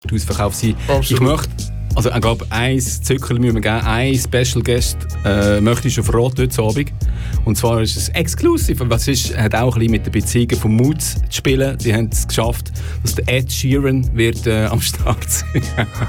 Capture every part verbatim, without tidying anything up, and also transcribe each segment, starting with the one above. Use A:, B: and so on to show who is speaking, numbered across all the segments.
A: wird ausverkauft sein.
B: Absolut.
A: Ich möchte, also ich glaube, ein Zückerl müssen wir geben, ein Special Guest äh, möchte ich schon verraten heute Abend. Und zwar ist es exclusive. Was ist, hat auch ein bisschen mit den Beziehungen von Moods zu spielen. Sie haben es geschafft, dass der Ed Sheeran wird äh, am Start sein.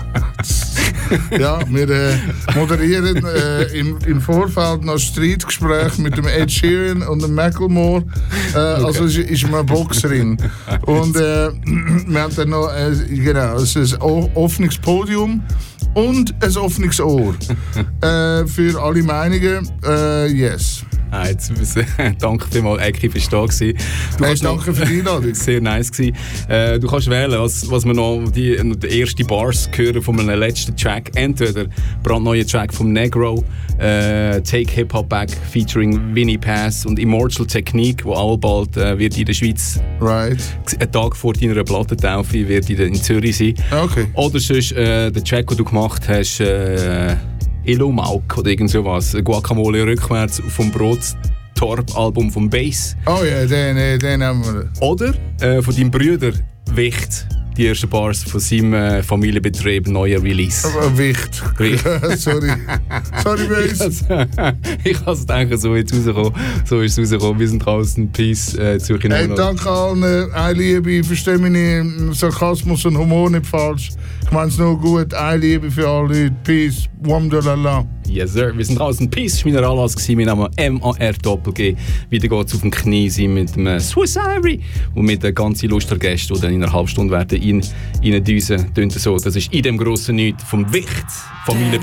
B: Ja, wir äh, moderieren äh, im, im Vorfeld noch Streitgespräch mit dem Ed Sheeran und dem Macklemore. Äh, also es ist eine Boxerin. Und äh, wir haben dann noch äh, genau, es ist ein offenes Podium und ein offenes Ohr. äh, für alle Meinungen, äh, yes.
A: Ah, jetzt, danke vielmals, Eki, für da gewesen. Du
B: Hey,
A: kannst
B: danke
A: noch,
B: für die Einladung.
A: Sehr nice gewesen. Äh, du kannst wählen, was, was wir noch die, die ersten Bars hören von einem letzten Track. Entweder brandneuer Track vom Negro, äh, Take Hip Hop Back featuring Winnie Pass und Immortal Technique, wo auch bald äh, wird in der Schweiz,
B: right.
A: einen Tag vor deiner Plattentaufe, wird in, in Zürich sein.
B: Okay.
A: Oder sonst äh, der Track, den du gemacht hast, äh, Elo Mauk oder irgend sowas. Guacamole rückwärts vom Brot-Torp-Album vom Bass.
B: Oh ja, den, äh, den haben wir.
A: Oder äh, von deinem Bruder Wicht, die ersten Bars von seinem äh, Familienbetrieb, neuer Release.
B: Aber Wicht.
A: Wicht.
B: Sorry. Sorry, Bass.
A: Ich kann es denken, so jetzt rausgekommen. So ist es rausgekommen. Wir sind draußen. Peace. Äh, Zürich
B: Hey, danke allen. Äh, eine Liebe. Ich verstehe mich nicht. Sarkasmus und Humor nicht falsch. Ich meine es nur gut. Eine Liebe für alle Leute. Peace. Wamdalala.
A: Yes, sir. Wir sind draußen. Peace. Das war mein Anlass. Mein Name M A R Doppel G. Wieder geht es auf dem Knie sein mit dem Swiss Ivory und mit den ganzen lustigen Gästen, die dann in einer halben Stunde werden in, in eine Düse. So. Das ist in dem grossen Nichts vom Wicht. Familie